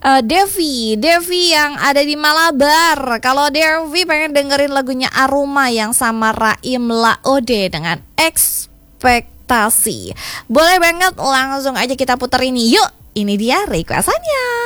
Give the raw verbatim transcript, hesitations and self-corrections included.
uh, Devi, Devi yang ada di Malabar. Kalau Devi pengen dengerin lagunya Aroma yang sama Raim Laode dengan Ekspektasi. Boleh banget, langsung aja kita puter ini. Yuk, ini dia requestannya.